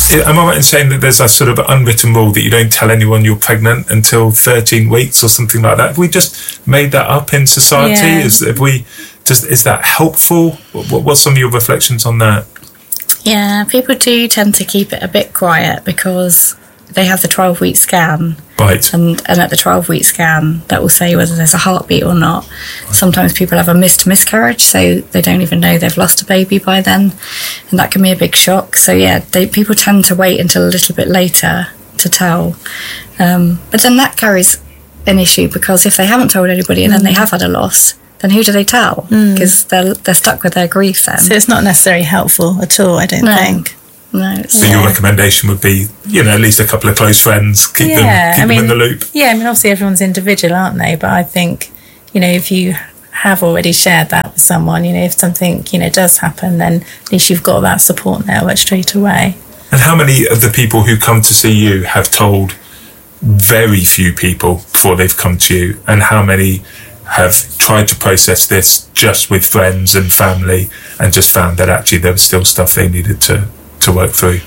Am I right in saying that there's a sort of unwritten rule that you don't tell anyone you're pregnant until 13 weeks or something like that? Have we just made that up in society? Yeah. Is that helpful? What's some of your reflections on that? Yeah, people do tend to keep it a bit quiet because they have the 12-week scan. Right. And at the 12-week scan, that will say whether there's a heartbeat or not. Sometimes people have a missed miscarriage, so they don't even know they've lost a baby by then. And that can be a big shock. So, yeah, people tend to wait until a little bit later to tell. But then that carries an issue because if they haven't told anybody and then they have had a loss, then who do they tell? Because they're stuck with their grief then. So it's not necessarily helpful at all, I don't think. No. So your recommendation would be, at least a couple of close friends, keep them in the loop. Yeah, I mean, obviously everyone's individual, aren't they? But I think, if you have already shared that with someone, if something, does happen, then at least you've got that support network straight away. And how many of the people who come to see you have told very few people before they've come to you? And how many have tried to process this just with friends and family and just found that actually there was still stuff they needed to work through?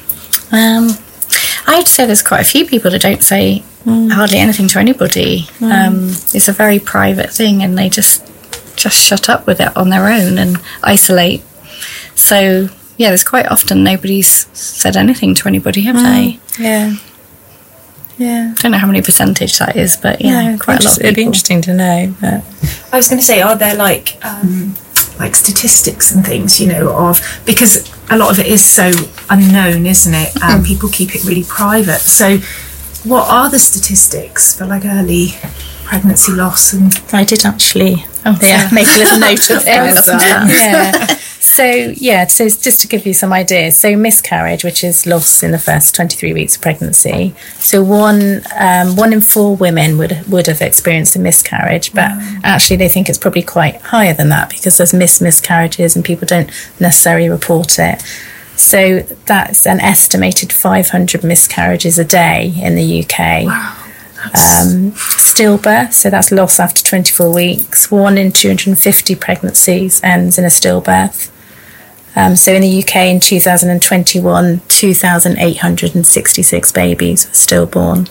I'd say there's quite a few people that don't say hardly anything to anybody. It's a very private thing and they just shut up with it on their own and isolate. So, yeah, there's quite often nobody's said anything to anybody, have they? Yeah. Yeah. I don't know how many percentage that is, but, quite a lot of people. It'd be interesting to know. But I was going to say, are there like statistics and things, because a lot of it is so unknown, isn't it? People keep it really private. So what are the statistics for like early pregnancy loss? And I did actually make a little note of it. So just to give you some ideas, so miscarriage, which is loss in the first 23 weeks of pregnancy, so one in 4 women would have experienced a miscarriage, but actually they think it's probably quite higher than that because there's miscarriages and people don't necessarily report it. So that's an estimated 500 miscarriages a day in the UK. Wow. Stillbirth, so that's loss after 24 weeks. 1 in 250 pregnancies ends in a stillbirth. So in the UK in 2021, 2,866 babies were stillborn.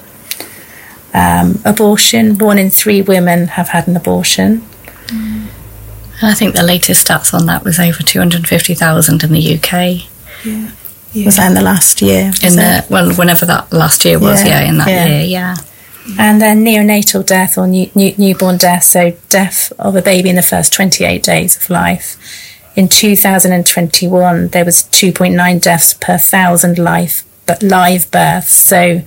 Abortion, 1 in 3 women have had an abortion. And I think the latest stats on that was over 250,000 in the UK. Yeah. Was that in the last year? Whenever that last year was, in that year, yeah. And then neonatal death or newborn death, so death of a baby in the first 28 days of life. In 2021, there was 2.9 deaths per 1,000 live births, so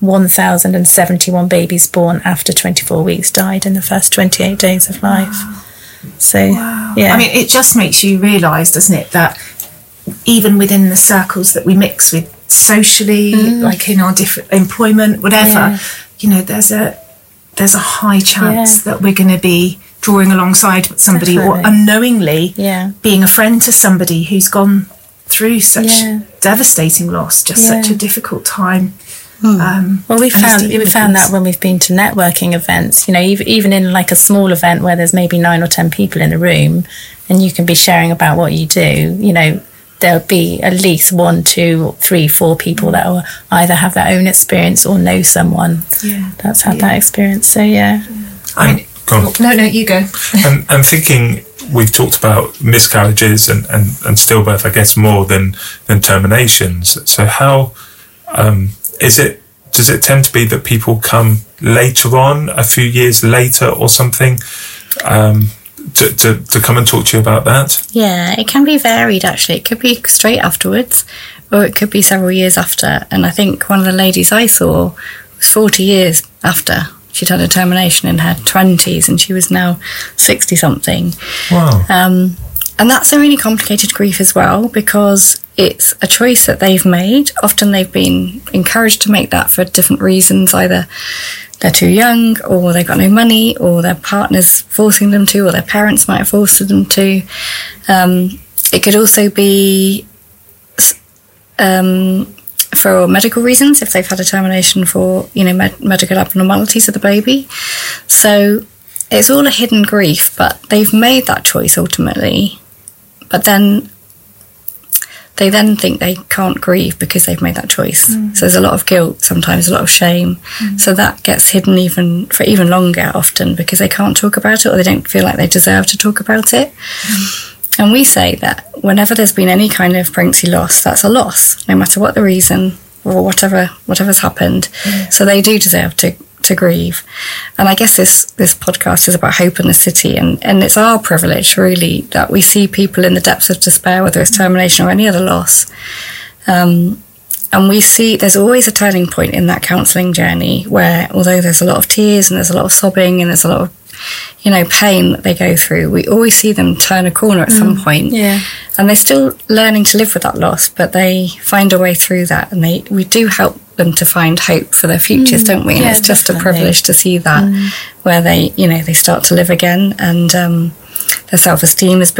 1,071 babies born after 24 weeks died in the first 28 days of life. Wow. So, yeah. I mean, it just makes you realise, doesn't it, that even within the circles that we mix with socially, like in our different employment, whatever, there's a high chance that we're going to be drawing alongside somebody or unknowingly being a friend to somebody who's gone through such devastating loss, such a difficult time. Well, we found that when we've been to networking events, even in like a small event where there's maybe 9 or 10 people in a room and you can be sharing about what you do, there'll be at least 1, 2, 3, 4 people that will either have their own experience or know someone that's had that experience. So, I mean, no, you go. I'm thinking we've talked about miscarriages and stillbirth, I guess, more than terminations. So how does it tend to be that people come later on, a few years later or something, to come and talk to you about that? Yeah, it can be varied actually. It could be straight afterwards or it could be several years after. And I think one of the ladies I saw was 40 years after. She'd had a termination in her 20s and she was now 60-something. Wow. And that's a really complicated grief as well because it's a choice that they've made. Often they've been encouraged to make that for different reasons. Either they're too young or they've got no money or their partner's forcing them to or their parents might have forced them to. It could also be for medical reasons if they've had a termination for medical abnormalities of the baby. So it's all a hidden grief, but they've made that choice ultimately. But then they then think they can't grieve because they've made that choice. So there's a lot of guilt, sometimes a lot of shame. So that gets hidden for even longer often because they can't talk about it, or they don't feel like they deserve to talk about it. And we say that whenever there's been any kind of pregnancy loss, that's a loss, no matter what the reason or whatever's happened. So they do deserve to grieve. And I guess this podcast is about hope in the city, and it's our privilege really that we see people in the depths of despair, whether it's termination or any other loss, and we see there's always a turning point in that counselling journey where, although there's a lot of tears and there's a lot of sobbing and there's a lot of pain that they go through, we always see them turn a corner at some point. And they're still learning to live with that loss, but they find a way through that, and we do help them to find hope for their futures, don't we? And it's just definitely a privilege to see that, where they start to live again, and their self-esteem is